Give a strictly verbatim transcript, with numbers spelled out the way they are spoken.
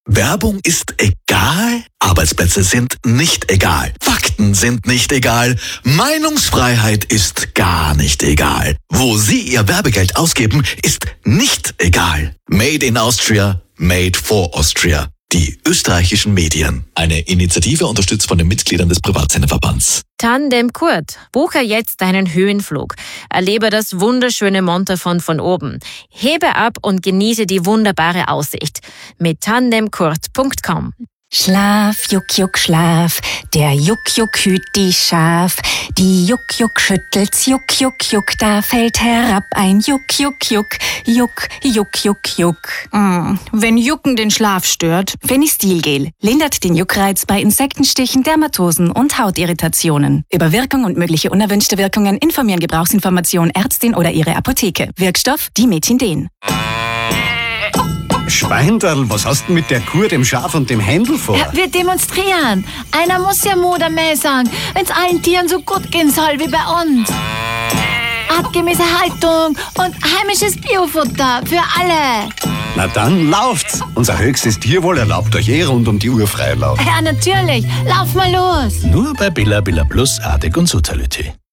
Werbung ist egal, Arbeitsplätze sind nicht egal, Fakten sind nicht egal, Meinungsfreiheit ist gar nicht egal. Wo Sie Ihr Werbegeld ausgeben, ist nicht egal. Made in Austria, made for Austria. Die österreichischen Medien. Eine Initiative unterstützt von den Mitgliedern des Privatsenderverbands. Tandem Kurt. Buche jetzt deinen Höhenflug. Erlebe das wunderschöne Montafon von oben. Hebe ab und genieße die wunderbare Aussicht. Mit tandem kurt punkt com. Schlaf, Juck, Juck, Schlaf, der Juck, Juck hüt die Schaf. Die Juck, Juck schüttelt's, Juck, Juck, Juck, da fällt herab ein Juck, Juck, Juck, Juck, Juck, Juck, Juck. Mm, wenn Jucken den Schlaf stört. Fenistilgel lindert den Juckreiz bei Insektenstichen, Dermatosen und Hautirritationen. Über Wirkung und mögliche unerwünschte Wirkungen informieren Gebrauchsinformation Ärztin oder Ihre Apotheke. Wirkstoff Dimethinden. Schweinderl, was hast du mit der Kur, dem Schaf und dem Händel vor? Ja, wir demonstrieren. Einer muss ja Mut mehr sagen, wenn's allen Tieren so gut gehen soll wie bei uns. Artgemäße Haltung und heimisches Biofutter für alle. Na dann, lauft's! Unser höchstes Tierwohl erlaubt euch eh rund um die Uhr Freilauf. Ja, natürlich. Lauf mal los. Nur bei Billa Billa Plus, Artig und Sutalité.